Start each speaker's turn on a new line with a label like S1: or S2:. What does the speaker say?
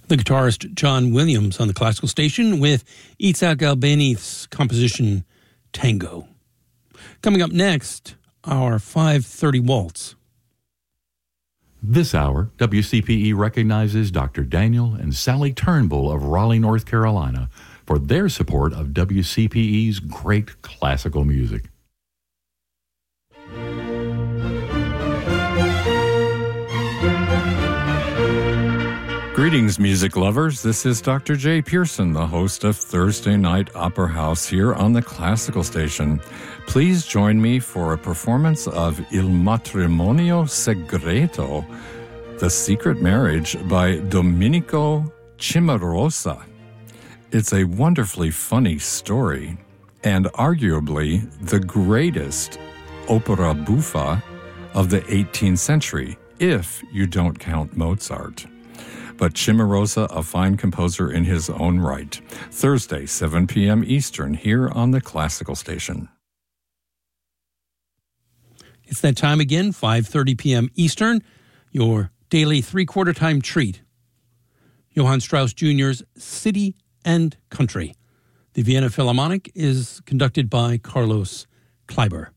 S1: The guitarist John Williams on the classical station with Itzhak Albeni's composition Tango. Coming up next, our 5:30 waltz.
S2: This hour, WCPE recognizes Dr. Daniel and Sally Turnbull of Raleigh, North Carolina, for their support of WCPE's great classical music.
S3: Greetings, music lovers. This is Dr. Jay Pearson, the host of Thursday Night Opera House here on the Classical Station. Please join me for a performance of Il Matrimonio Segreto, The Secret Marriage by Domenico Cimarosa. It's a wonderfully funny story and arguably the greatest opera buffa of the 18th century, if you don't count Mozart. But Cimarosa, a fine composer in his own right. Thursday, 7 p.m. Eastern, here on the Classical Station.
S1: It's that time again, 5:30 p.m. Eastern, your daily three-quarter time treat. Johann Strauss Jr.'s City and Country. The Vienna Philharmonic is conducted by Carlos Kleiber.